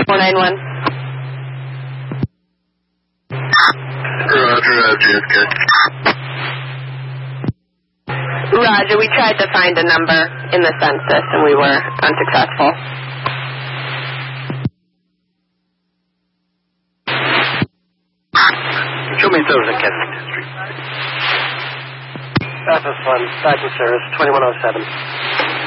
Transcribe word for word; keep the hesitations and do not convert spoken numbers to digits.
four nine one. Roger, uh, J F K. Roger, we tried to find a number in the census and we were unsuccessful. Show me those at Kensington Street. Office one, back in service, twenty-one oh seven.